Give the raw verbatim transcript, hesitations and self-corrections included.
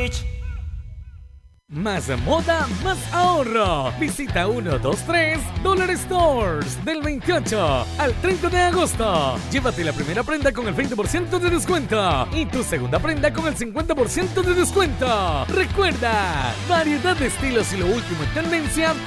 Switch. Más moda, más ahorro. Visita ciento veintitrés Dollar Stores del veintiocho al treinta de agosto. Llévate la primera prenda con el veinte por ciento de descuento y tu segunda prenda con el cincuenta por ciento de descuento. Recuerda, variedad de estilos y lo último en tendencia